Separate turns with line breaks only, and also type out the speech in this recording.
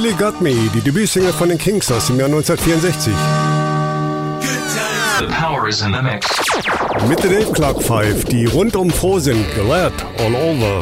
Really Got Me, die Debütsingle von den Kinks aus dem Jahr 1964.
The power is in the mix.
Mit The Dave Clark 5, die rundum froh sind, Glad All Over.